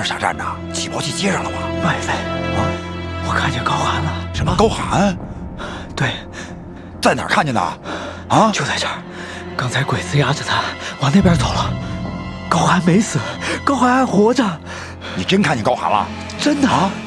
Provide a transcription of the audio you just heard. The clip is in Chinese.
傻站着？起跑器接上了吧？ 外围啊，我看见高寒了。 什么高寒？ 对， 在哪儿看见的？啊， 就在这儿。刚才鬼子压着他往那边走了。高寒没死，高寒还活着。 你真看见高寒了？ 真的啊！